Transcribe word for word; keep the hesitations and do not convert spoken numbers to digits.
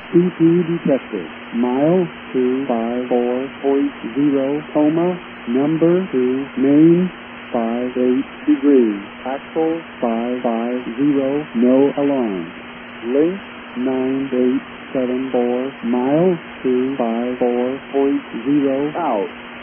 C P detected. Mile two five four point zero, coma, number two, main, five eight degrees, axle five five zero, no alarm. Link nine eight seven four, mile two five four point zero, out.